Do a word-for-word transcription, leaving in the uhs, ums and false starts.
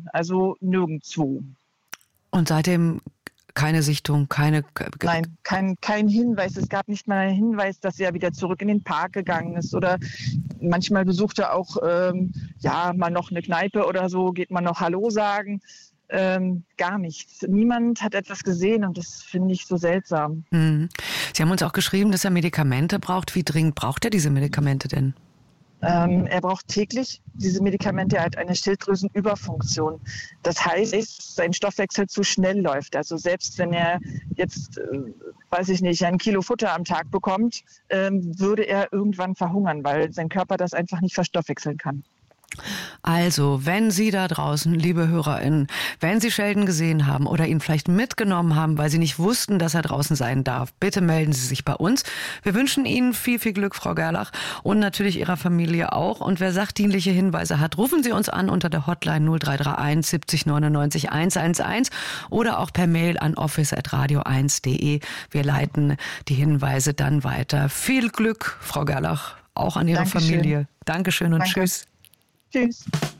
also nirgendwo. Und seitdem keine Sichtung, keine... Nein, kein, kein Hinweis. Es gab nicht mal einen Hinweis, dass er wieder zurück in den Park gegangen ist. Oder manchmal besucht er auch ähm, ja, mal noch eine Kneipe oder so, geht man noch Hallo sagen. Ähm, gar nichts. Niemand hat etwas gesehen und das finde ich so seltsam. Mhm. Sie haben uns auch geschrieben, dass er Medikamente braucht. Wie dringend braucht er diese Medikamente denn? Ähm, er braucht täglich diese Medikamente. Er hat eine Schilddrüsenüberfunktion. Das heißt, dass sein Stoffwechsel zu schnell läuft. Also selbst wenn er jetzt, äh, weiß ich nicht, ein Kilo Futter am Tag bekommt, ähm, würde er irgendwann verhungern, weil sein Körper das einfach nicht verstoffwechseln kann. Also, wenn Sie da draußen, liebe HörerInnen, wenn Sie Sheldon gesehen haben oder ihn vielleicht mitgenommen haben, weil Sie nicht wussten, dass er draußen sein darf, bitte melden Sie sich bei uns. Wir wünschen Ihnen viel, viel Glück, Frau Gerlach, und natürlich Ihrer Familie auch. Und wer sachdienliche Hinweise hat, rufen Sie uns an unter der Hotline null drei drei eins siebzig neunundneunzig hundertelf oder auch per Mail an office at radio eins punkt de. Wir leiten die Hinweise dann weiter. Viel Glück, Frau Gerlach, auch an Ihre Dankeschön. Familie. Dankeschön und Danke. tschüss. Tschüss.